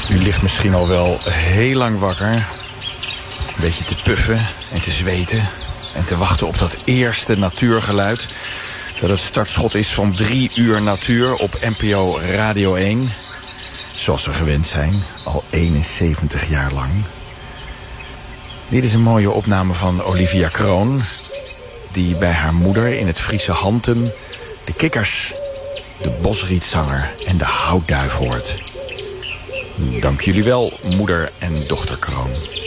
U ligt misschien al wel heel lang wakker. Een beetje te puffen en te zweten. En te wachten op dat eerste natuurgeluid. Dat het startschot is van 3 uur natuur op NPO Radio 1. Zoals we gewend zijn, al 71 jaar lang. Dit is een mooie opname van Olivia Kroon, die bij haar moeder in het Friese Hantum de kikkers, de bosrietzanger en de houtduif hoort. Dank jullie wel, moeder en dochter Kroon.